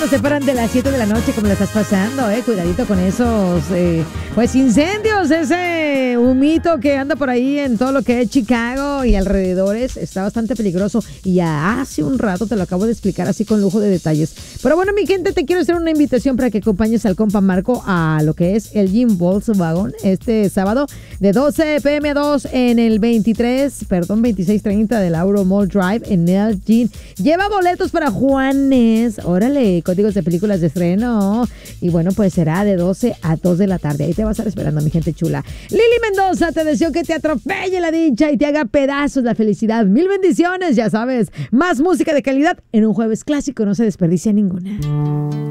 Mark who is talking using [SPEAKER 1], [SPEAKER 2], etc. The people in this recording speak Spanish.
[SPEAKER 1] separan de las 7 de la noche, como la estás pasando, cuidadito con esos, pues incendios, ese humito que anda por ahí en todo lo que es Chicago y alrededores, está bastante peligroso y ya hace un rato te lo acabo de explicar así con lujo de detalles. Pero bueno, mi gente, te quiero hacer una invitación para que acompañes al compa Marco a lo que es el Gym Volkswagen este sábado de 12 p.m. a 2 en el 2630 del Auro Mall Drive en Elgin. Lleva boletos para Juanes, órale, códigos de películas de estreno. Y bueno, pues será de 12 a 2 de la tarde. Ahí te va a estar esperando, mi gente chula. Lili Mendoza, te deseo que te atropelle la dicha y te haga pedazos la felicidad. Mil bendiciones, ya sabes. Más música de calidad en un jueves clásico, no se desperdicia ninguna.